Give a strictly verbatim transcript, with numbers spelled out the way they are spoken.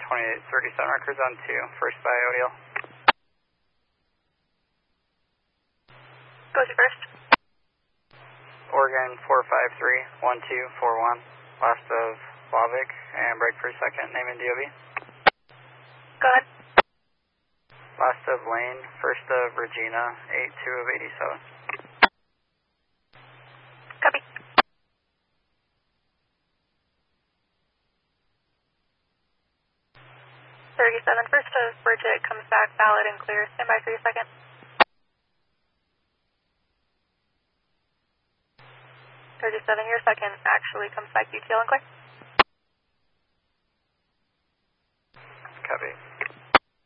twenty-eight thirty-seven, records on two, first by O D L. Go to first. Oregon four five three one two four one, last of Slavic, and break for second, name and D O B. Go ahead. Last of Lane, first of Regina, eight two of eighty-seven. Copy. thirty-seven, first of Bridget comes back valid and clear. Stand by for your second. thirty-seven, your second actually comes back U T L and clear. Copy.